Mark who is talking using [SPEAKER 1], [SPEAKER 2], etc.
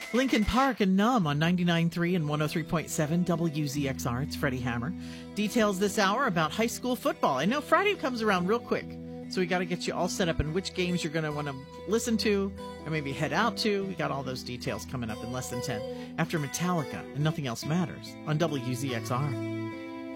[SPEAKER 1] Lincoln Park and Numb on 99.3 and 103.7 WZXR. It's Freddie Hammer. Details this hour about high school football. I know Friday comes around real quick, so we got to get you all set up in which games you're going to want to listen to or maybe head out to. We got all those details coming up in less than 10 after Metallica and Nothing Else Matters on WZXR.